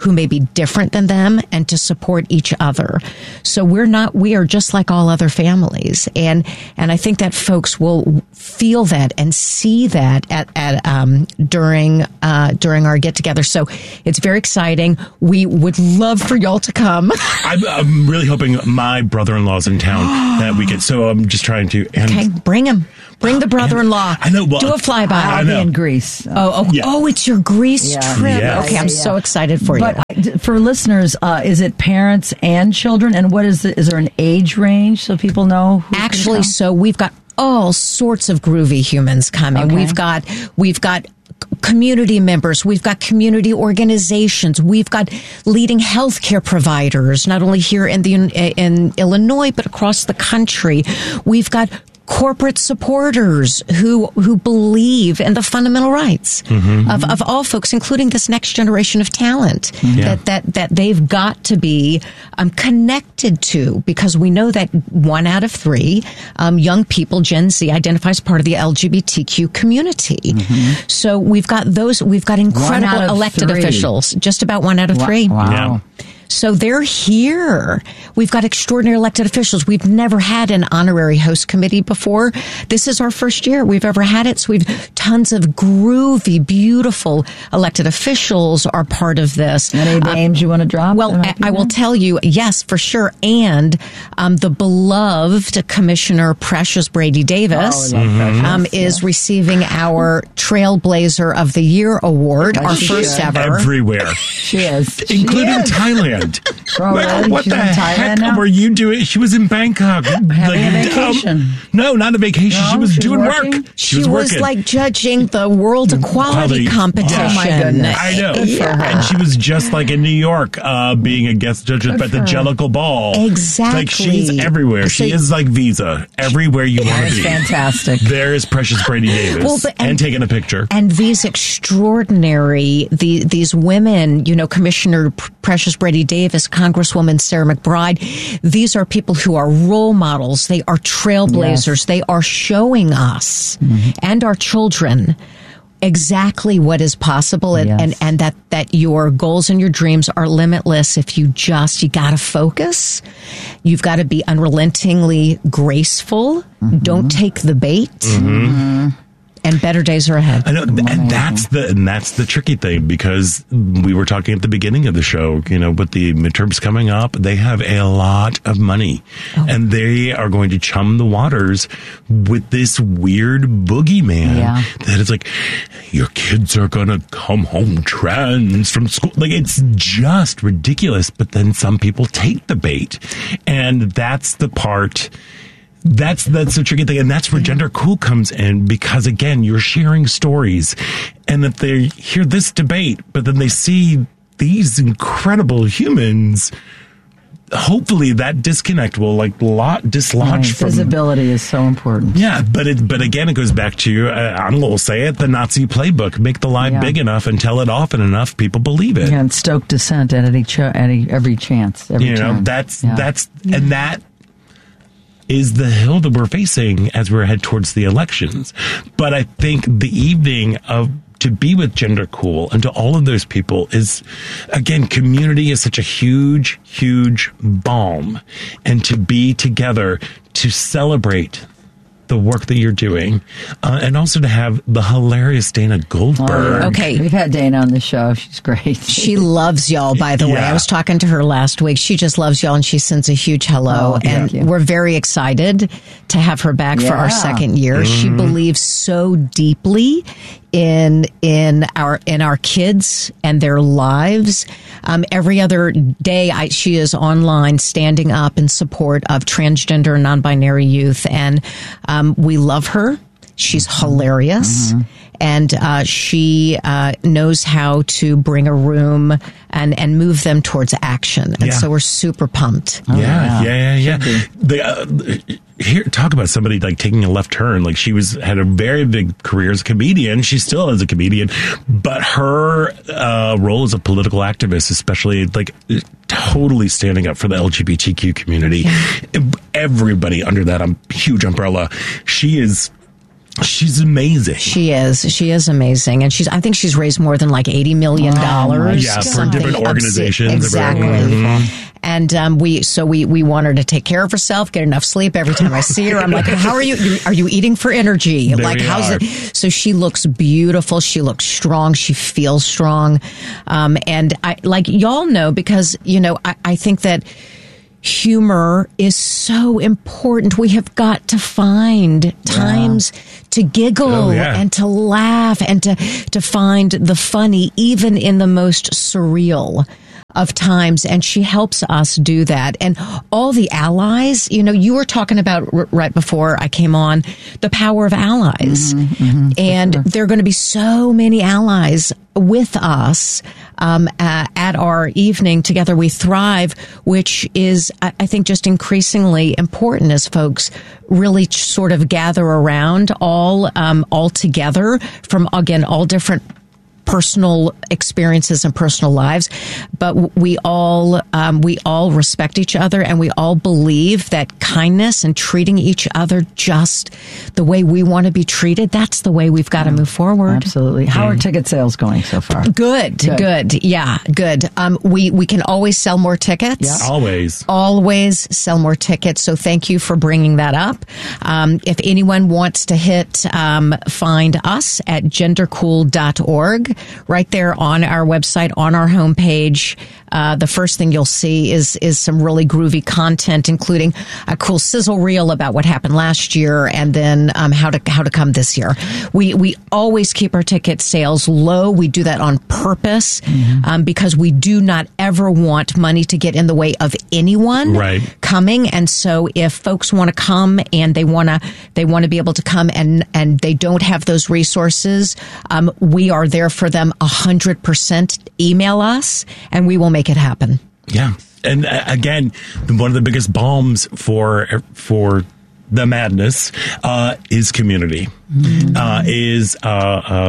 who may be different than them and to support each other. So we're not, we are just like all other families. And, and I think that folks will feel that and see that at, at, um, during, uh, during our get together. So it's very exciting. We would love for y'all to come. I'm, I'm really hoping my brother-in-law's in town that weekend. So I'm just trying to. And okay, bring him. Bring the brother-in-law. I know. Well, do a flyby. I'll be in Greece. Oh, oh, Yeah. oh, it's your Greece Yeah. trip. Yes. Okay, I'm Yeah, so yeah. excited for but you. uh, for listeners, uh, is it parents and children? And what is the, is there an age range so people know? Who can Actually, come? so we've got all sorts of groovy humans coming. Okay. We've got we've got community members, we've got community organizations, we've got leading healthcare providers, not only here in the in Illinois but across the country. We've got corporate supporters who who believe in the fundamental rights Mm-hmm. of, of all folks, including this next generation of talent Yeah. that, that that they've got to be um, connected to, because we know that one out of three um, young people, Gen Z, identify as part of the L G B T Q community. So we've got those, we've got incredible out of elected three. officials, just about one out of Wow. three. Wow. Yeah. So they're here. We've got extraordinary elected officials. We've never had an honorary host committee before. This is our first year we've ever had it. So we've tons of groovy, beautiful elected officials are part of this. Any names you want to drop? Well, I, I will tell you, yes, for sure. And um, the beloved Commissioner Precious Brady Davis Oh, I love Precious, um, is receiving our Trailblazer of the Year award, Oh, our she first should. ever. Everywhere, She is. She including is. Thailand. Oh, Well, really? what She's the in heck Thailand now? were you doing? She was in Bangkok. Having a vacation. um, no, not a vacation. No, she was she was doing working? work. She, was was, working. like judging the World Equality Equality. competition. Oh, my goodness. I know. Good for her. And she was just like in New York, uh, being a guest judge at the for her. Jellicle Ball. Exactly. Like she's everywhere. She So- is like Visa. Everywhere you want to That's be. fantastic. There is Precious Brady Davis. Well, but- and, and- taking a picture. And these extraordinary, the, these women, you know, Commissioner P- Precious Brady Davis, Congresswoman Sarah McBride, these are people who are role models. They are trailblazers. Yes. They are showing us and our children exactly what is possible, and, Yes. and, and that, that your goals and your dreams are limitless if you just, you gotta focus. You've got to be unrelentingly graceful. Don't take the bait. And better days are ahead. I know, and that's the and that's the tricky thing, because we were talking at the beginning of the show, you know, with the midterms coming up, they have a lot of money, Oh. and they are going to chum the waters with this weird boogeyman Yeah. that is like, your kids are gonna come home trans from school. Like, it's just ridiculous. But then some people take the bait, and that's the part. That's that's the tricky thing, and that's where Gender Cool comes in, because again, you're sharing stories, and if they hear this debate, but then they see these incredible humans, hopefully that disconnect will like lot dislodge Right. from Visibility is so important. yeah, but it but again, it goes back to uh, I'm going to say it, the Nazi playbook: make the lie Yeah. big enough and tell it often enough, people believe it. Yeah, and stoke dissent at any, ch- any every chance. Every You know, turn. that's Yeah. that's and that is the hill that we're facing as we head towards the elections. But I think the evening of to be with Gender Cool and to all of those people is, again, community is such a huge, huge balm, and to be together to celebrate the work that you're doing, uh, and also to have the hilarious Dana Goldberg. Oh, yeah. Okay. We've had Dana on the show. She's great. She loves y'all, by the way. Yeah. I was talking to her last week. She just loves y'all, and she sends a huge hello. Oh, and thank you. we're very excited to have her back for our Yeah. second year. She Mm-hmm. believes so deeply in in our in our kids and their lives. Um, every other day, I, she is online standing up in support of transgender and non-binary youth, and um, we love her. She's hilarious. Mm-hmm. And uh, she uh, knows how to bring a room and, and move them towards action. And Yeah. so we're super pumped. Oh, yeah, yeah, yeah, Should yeah. The, uh, here, talk about somebody like taking a left turn. Like, she was had a very big career as a comedian. She still is a comedian, but her uh, role as a political activist, especially like totally standing up for the L G B T Q community, everybody under that um, huge umbrella. She is. She's amazing. She is. She is amazing, and she's. I think she's raised more than like eighty million dollars. Oh, yeah, for different organizations. Exactly. Mm-hmm. And um, we, so we, we want her to take care of herself, get enough sleep. Every time I see her, I'm like, "How are you? Are you eating for energy? There like, how's are. it?" So she looks beautiful. She looks strong. She feels strong. Um, and I, like y'all know, because you know, I, I think that humor is so important. We have got to find times yeah. to giggle oh, yeah. and to laugh and to, to find the funny, even in the most surreal of times. And she helps us do that. And all the allies, you know, you were talking about r- right before I came on, the power of allies. Mm-hmm, mm-hmm, and sure. there are going to be so many allies with us um, uh, at our evening Together We Thrive, which is, I, I think, just increasingly important as folks really ch- sort of gather around all um, all together from, again, all different personal experiences and personal lives, but we all um, we all respect each other, and we all believe that kindness and treating each other just the way we want to be treated, that's the way we've got to move forward. Absolutely. How are ticket sales going so far? Good, good, good. Yeah, good. Um, we we can always sell more tickets. Yeah. Always, always sell more tickets. So thank you for bringing that up. Um, if anyone wants to hit um, find us at gender cool dot org. Right there on our website, on our homepage, uh, the first thing you'll see is is some really groovy content, including a cool sizzle reel about what happened last year, and then um, how to how to come this year. We we always keep our ticket sales low. We do that on purpose mm-hmm. um, because we do not ever want money to get in the way of anyone right. coming. And so, if folks want to come and they want to they want to be able to come and and they don't have those resources, um, we are there for them a hundred percent. Email us and we will make it happen. Yeah. And uh, again, one of the biggest balms for, for the madness, uh, is community, mm-hmm. uh, is, uh, uh,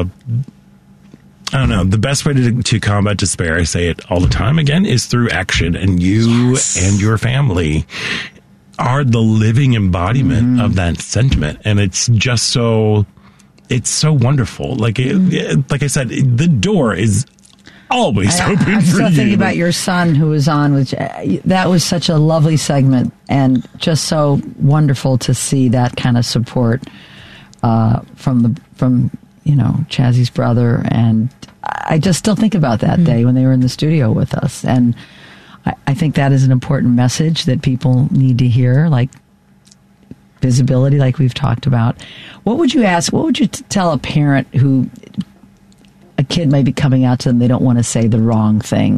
I don't know, the best way to, to combat despair, I say it all the time again, is through action. And you yes. and your family are the living embodiment mm-hmm. of that sentiment. And it's just so, it's so wonderful. Like, it, it, like I said, the door is always I, open I'm for still you. thinking about your son who was on, which uh, that was such a lovely segment and just so wonderful to see that kind of support uh, from the from you know Chazzy's brother. And I just still think about that mm-hmm. day when they were in the studio with us, and I, I think that is an important message that people need to hear. Like, visibility, like we've talked about. What would you ask, what would you t- tell a parent who a kid may be coming out to them, they don't want to say the wrong thing?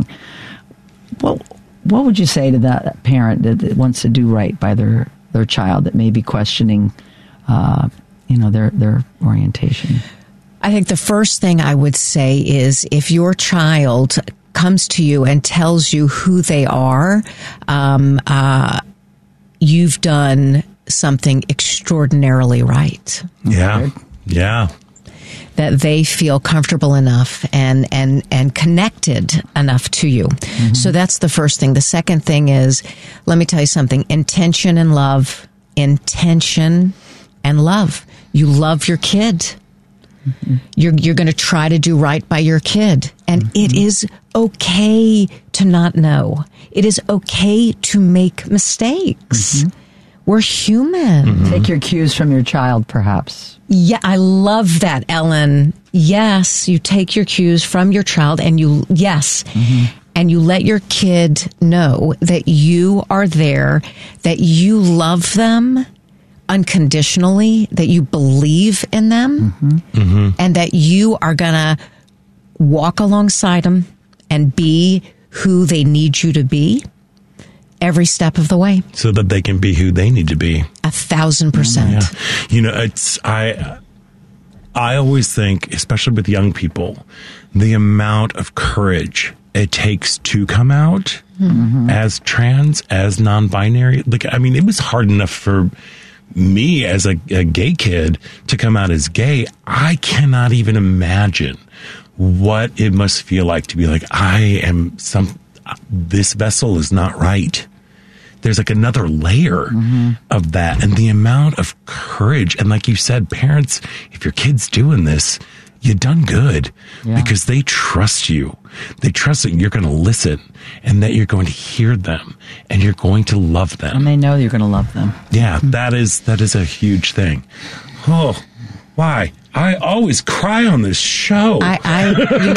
What what would you say to that parent that, that wants to do right by their, their child that may be questioning uh, you know, their, their orientation? I think the first thing I would say is if your child comes to you and tells you who they are, um, uh, you've done something extraordinarily right. Yeah. Yeah. That they feel comfortable enough and, and, and connected enough to you. Mm-hmm. So that's the first thing. The second thing is, let me tell you something, intention and love, intention and love. You love your kid. Mm-hmm. You're, you're going to try to do right by your kid. And mm-hmm. it is okay to not know. It is okay to make mistakes. Mm-hmm. We're human. Mm-hmm. Take your cues from your child, perhaps. Yeah, I love that, Ellen. Yes, you take your cues from your child and you, yes, mm-hmm. and you let your kid know that you are there, that you love them unconditionally, that you believe in them, mm-hmm. Mm-hmm. and that you are going to walk alongside them and be who they need you to be. Every step of the way, so that they can be who they need to be. A thousand percent. Yeah. You know, it's I. I always think, especially with young people, the amount of courage it takes to come out mm-hmm. as trans, as non-binary. Like, I mean, it was hard enough for me as a, a gay kid to come out as gay. I cannot even imagine what it must feel like to be like, I am some. This vessel is not right. there's like another layer mm-hmm. of that, and the amount of courage. And like you said, parents, if your kid's doing this, you've done good yeah. because they trust you. They trust that you're going to listen and that you're going to hear them and you're going to love them. And they know you're going to love them. Yeah, that is, that is a huge thing. Oh, why? I always cry on this show. I, I you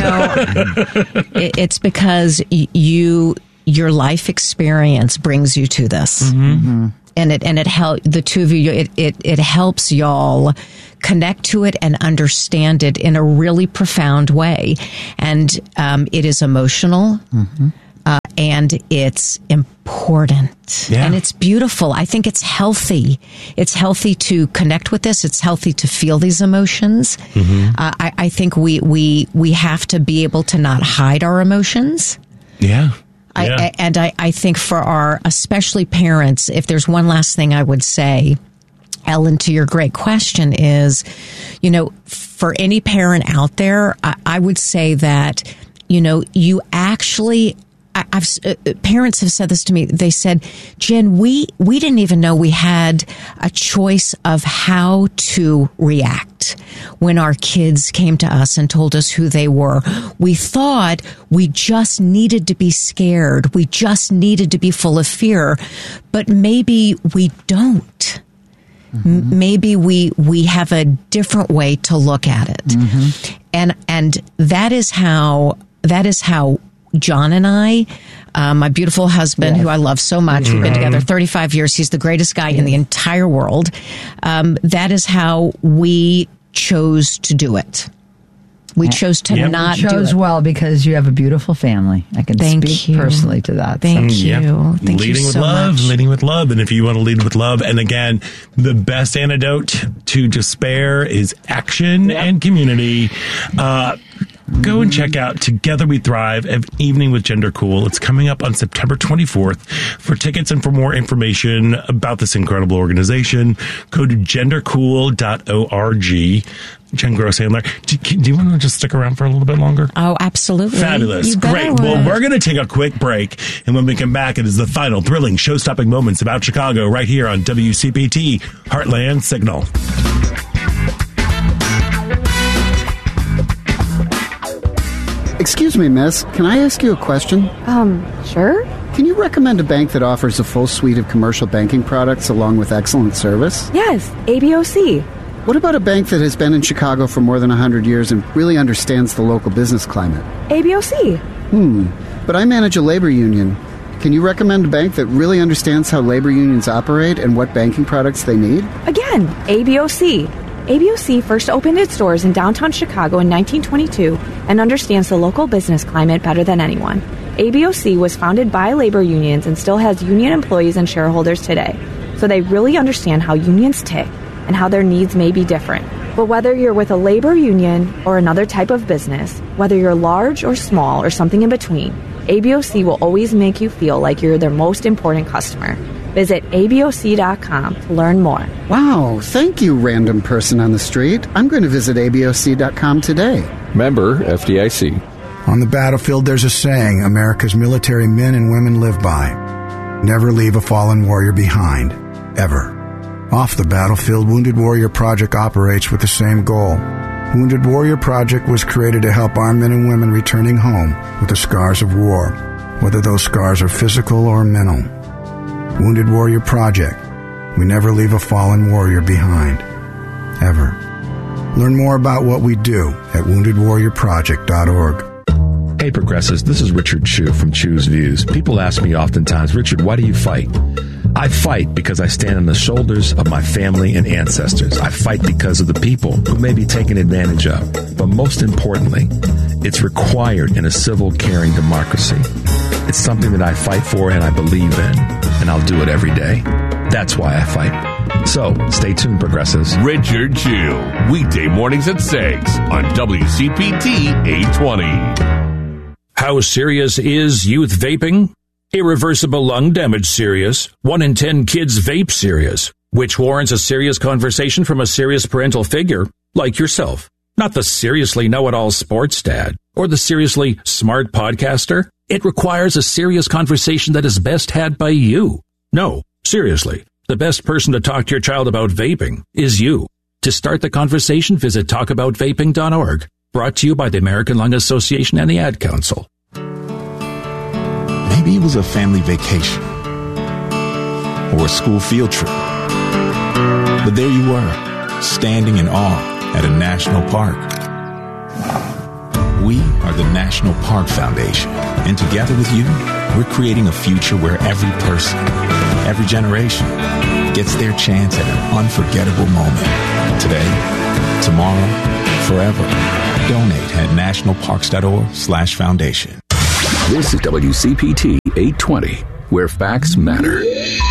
know, it, it's because you, your life experience brings you to this. Mm-hmm. Mm-hmm. And it, and it help the two of you, it, it, it helps y'all connect to it and understand it in a really profound way. And, um, it is emotional. Mm-hmm. Uh, and it's important yeah. and it's beautiful. I think it's healthy. It's healthy to connect with this. It's healthy to feel these emotions. Mm-hmm. Uh, I, I think we, we, we have to be able to not hide our emotions. Yeah. I, yeah. I, and I, I think for our, especially parents, if there's one last thing I would say, Ellen, to your great question is, you know, for any parent out there, I, I would say that, you know, you actually, I, I've, uh, parents have said this to me. They said, Jen, we, we didn't even know we had a choice of how to react when our kids came to us and told us who they were. We thought we just needed to be scared. We just needed to be full of fear, but maybe we don't. Mm-hmm. Maybe we, we have a different way to look at it. Mm-hmm. And, and that is how, that is how John and I, uh, my beautiful husband, yes. who I love so much, mm-hmm. we've been together thirty-five years. He's the greatest guy yes. in the entire world. Um, that is how we chose to do it. We chose to yep. not you chose do it. well because you have a beautiful family. I can Thank speak you. personally to that. Thank so. you. Yep. Thank leading you with so love, much. leading with love. And if you want to lead with love, and again, the best antidote to despair is action yep. and community. Uh, Go and check out Together We Thrive, an evening with Gender Cool. It's coming up on September twenty-fourth. For tickets and for more information about this incredible organization, go to gender cool dot org. Jen Grosshandler, do, do you want to just stick around for a little bit longer? Oh, absolutely. Fabulous. Great. Would. Well, we're going to take a quick break. And when we come back, it is the final thrilling show-stopping moments about Chicago right here on W C P T Heartland Signal. Excuse me, miss. Can I ask you a question? Um, sure. Can you recommend a bank that offers a full suite of commercial banking products along with excellent service? Yes, A B O C. What about a bank that has been in Chicago for more than one hundred years and really understands the local business climate? A B O C. Hmm. But I manage a labor union. Can you recommend a bank that really understands how labor unions operate and what banking products they need? Again, A B O C. A B O C first opened its doors in downtown Chicago in nineteen twenty-two and understands the local business climate better than anyone. A B O C was founded by labor unions and still has union employees and shareholders today, so they really understand how unions tick and how their needs may be different. But whether you're with a labor union or another type of business, whether you're large or small or something in between, A B O C will always make you feel like you're their most important customer. Visit A B O C dot com to learn more. Wow, thank you, random person on the street. I'm going to visit A B O C dot com today. Member F D I C. On the battlefield, there's a saying America's military men and women live by. Never leave a fallen warrior behind. Ever. Off the battlefield, Wounded Warrior Project operates with the same goal. Wounded Warrior Project was created to help our men and women returning home with the scars of war, whether those scars are physical or mental. Wounded Warrior Project. We never leave a fallen warrior behind. Ever. Learn more about what we do at wounded warrior project dot org. Hey, Progressives, this is Richard Chu from Chu's Views. People ask me oftentimes, Richard, why do you fight? I fight because I stand on the shoulders of my family and ancestors. I fight because of the people who may be taken advantage of. But most importantly, it's required in a civil, caring democracy. It's something that I fight for and I believe in, and I'll do it every day. That's why I fight. So, stay tuned, Progressives. Richard Chu, weekday mornings at six on W C P T eight twenty. How serious is youth vaping? Irreversible lung damage serious. One in ten kids vape serious, which warrants a serious conversation from a serious parental figure like yourself. Not the seriously know-it-all sports dad or the seriously smart podcaster. It requires a serious conversation that is best had by you. No, seriously, the best person to talk to your child about vaping is you. To start the conversation, visit talk about vaping dot org. Brought to you by the American Lung Association and the Ad Council. Maybe it was a family vacation or a school field trip. But there you were, standing in awe at a national park. We are the National Park Foundation, and together with you, we're creating a future where every person, every generation, gets their chance at an unforgettable moment. Today, tomorrow, forever. Donate at nationalparks.org slash foundation. This is W C P T eight twenty, where facts matter.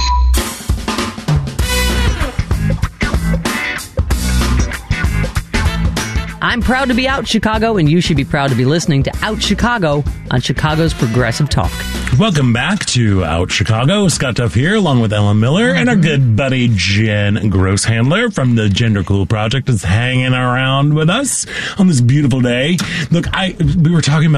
I'm proud to be out Chicago, and you should be proud to be listening to Out Chicago on Chicago's Progressive Talk. Welcome back to Out Chicago. Scott Duff here, along with Ellen Miller, and our good buddy Jen Grosshandler from the Gender Cool Project is hanging around with us on this beautiful day. Look, I we were talking about